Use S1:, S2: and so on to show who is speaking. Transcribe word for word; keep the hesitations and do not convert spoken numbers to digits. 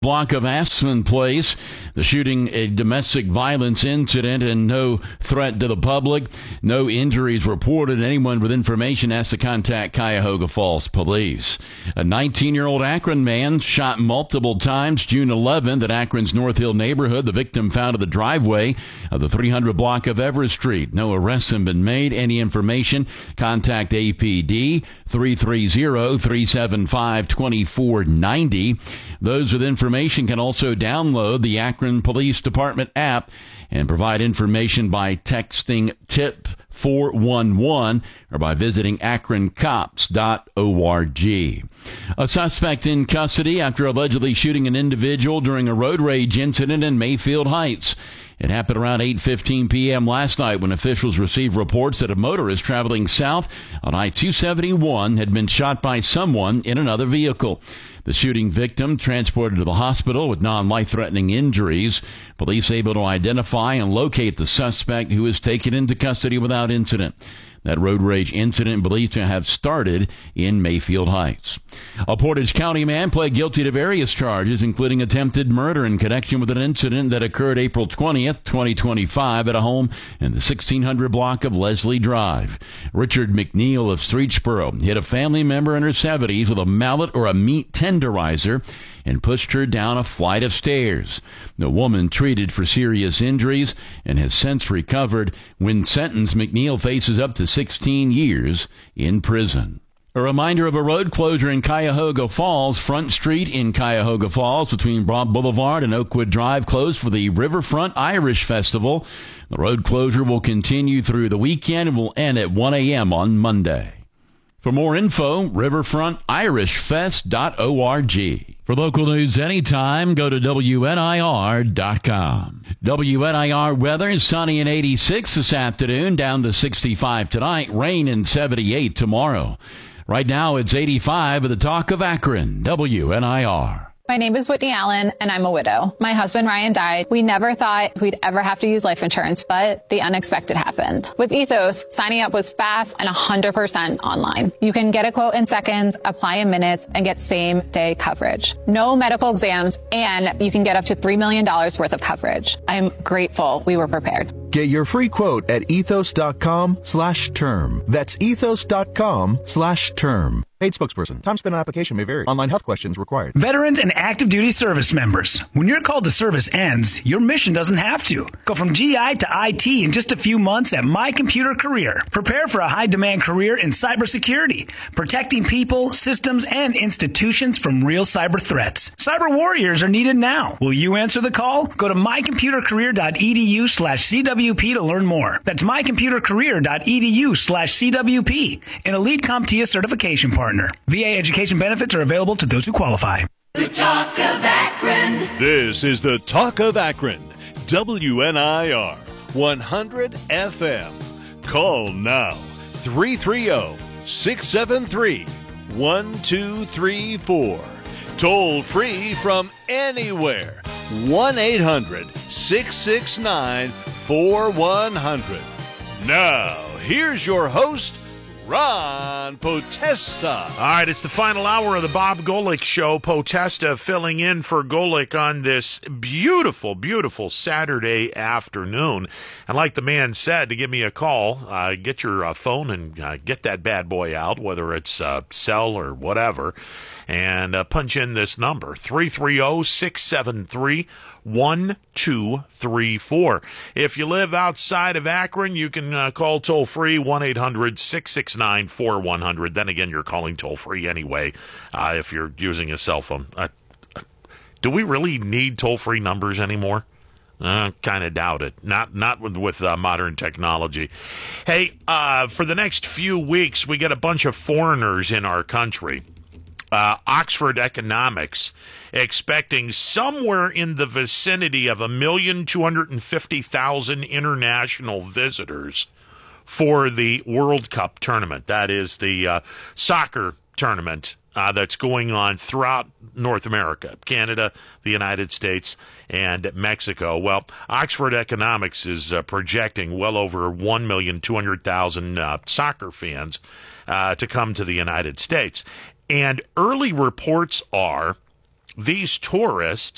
S1: block of Aspen Place. The shooting, a domestic violence incident, and no threat to the public. No injuries reported. Anyone with information has to contact Cuyahoga Falls Police. A nineteen-year-old Akron man shot multiple times June eleventh at Akron's North Hill neighborhood. The victim found in the driveway of the three hundred block of Everett Street. No arrests have been made. Any information, contact A P D three three zero, three seven five, two four nine zero. Those with information can also download the Akron Police Department app and provide information by texting tip four one one or by visiting akron cops dot org. A suspect in custody after allegedly shooting an individual during a road rage incident in Mayfield Heights. It happened around eight fifteen p.m. last night when officials received reports that a motorist traveling south on I two seventy-one had been shot by someone in another vehicle. The shooting victim transported to the hospital with non-life-threatening injuries. Police able to identify and locate the suspect, who was taken into custody without incident. That road rage incident believed to have started in Mayfield Heights. A Portage County man pled guilty to various charges, including attempted murder in connection with an incident that occurred April twentieth, twenty twenty-five at a home in the sixteen hundred block of Leslie Drive. Richard McNeil of Streetsboro hit a family member in her seventies with a mallet or a meat tenderizer and pushed her down a flight of stairs. The woman treated for serious injuries and has since recovered. When sentenced, McNeil faces up to sixteen years in prison. A reminder of a road closure in Cuyahoga Falls. Front Street in Cuyahoga Falls between Broad Boulevard and Oakwood Drive closed for the Riverfront Irish Festival. The road closure will continue through the weekend and will end at one a.m. on Monday. For more info, riverfront irish fest dot org. For local news anytime, go to W N I R dot com. W N I R weather, sunny and eighty-six this afternoon, down to sixty-five tonight, rain and seventy-eight tomorrow. Right now, it's eighty-five at the Talk of Akron, W N I R.
S2: My name is Whitney Allen, and I'm a widow. My husband, Ryan, died. We never thought we'd ever have to use life insurance, but the unexpected happened. With Ethos, signing up was fast and one hundred percent online. You can get a quote in seconds, apply in minutes, and get same-day coverage. No medical exams, and you can get up to three million dollars worth of coverage. I'm grateful we were prepared.
S3: Get your free quote at ethos.com slash term. That's ethos.com slash term. Paid spokesperson. Time spent on application may vary. Online health questions required.
S4: Veterans and active duty service members. When your call to service ends, your mission doesn't have to. Go from G I to I T in just a few months at My Computer Career. Prepare for a high-demand career in cybersecurity, protecting people, systems, and institutions from real cyber threats. Cyber warriors are needed now. Will you answer the call? Go to mycomputercareer.edu slash CWP to learn more. That's mycomputercareer.edu slash CWP, an elite CompTIA certification partner. V A education benefits are available to those who qualify.
S5: The Talk of Akron.
S6: This is the Talk of Akron. W N I R one hundred F M. Call now. three three zero, six seven three, one two three four. Toll free from anywhere. one eight hundred, six six nine, four one zero zero. Now, here's your host, Ron Potesta.
S7: All right, it's the final hour of the Bob Golick Show. Potesta filling in for Golick on this beautiful, beautiful Saturday afternoon. And like the man said, to give me a call, uh, get your uh, phone and uh, get that bad boy out, whether it's uh, cell or whatever, and uh, punch in this number, three three zero, six seven three, one two three four. If you live outside of Akron, you can uh, call toll-free, one eight hundred, six six nine, four one zero zero. Then again, you're calling toll-free anyway uh, if you're using a cell phone. Uh, do we really need toll-free numbers anymore? Uh, kind of doubt it. Not not with, with uh, modern technology. Hey, uh, for the next few weeks, we get a bunch of foreigners in our country. Uh, Oxford Economics expecting somewhere in the vicinity of one million two hundred fifty thousand international visitors for the World Cup tournament. That is the uh, soccer tournament uh, that's going on throughout North America, Canada, the United States, and Mexico. Well, Oxford Economics is uh, projecting well over one million two hundred thousand uh, soccer fans uh, to come to the United States. And early reports are these tourists